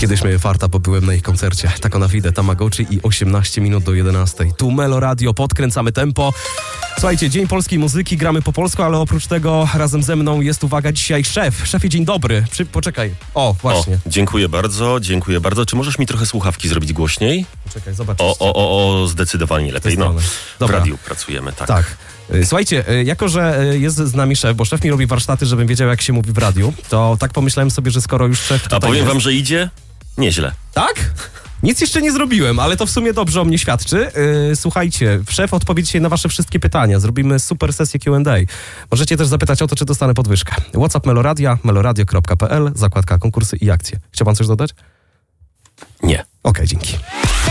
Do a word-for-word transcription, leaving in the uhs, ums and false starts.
Kiedyś miałem farta, bo byłem na ich koncercie. Tak ona widzę, Tamagotchi i osiemnaście minut do jedenastej. Tu Melo Radio, podkręcamy tempo. Słuchajcie, Dzień Polskiej Muzyki, gramy po polsku, ale oprócz tego razem ze mną jest, uwaga, dzisiaj szef. Szefie, dzień dobry. Przy... Poczekaj. O, właśnie. O, dziękuję bardzo, dziękuję bardzo. Czy możesz mi trochę słuchawki zrobić głośniej? Poczekaj, zobacz. O, o, o, o zdecydowanie lepiej. No, w radiu pracujemy, tak. Tak. Słuchajcie, jako że jest z nami szef, bo szef mi robi warsztaty, żebym wiedział, jak się mówi w radiu, to tak pomyślałem sobie, że skoro już szef tutaj A powiem jest... wam, że idzie nieźle. Tak? Nic jeszcze nie zrobiłem, ale to w sumie dobrze o mnie świadczy. Yy, słuchajcie, szef odpowie dzisiaj na wasze wszystkie pytania. Zrobimy super sesję Q and A. Możecie też zapytać o to, czy dostanę podwyżkę. WhatsApp Meloradia, meloradio kropka p l, zakładka konkursy i akcje. Chciał pan coś dodać? Nie. Okej, dzięki.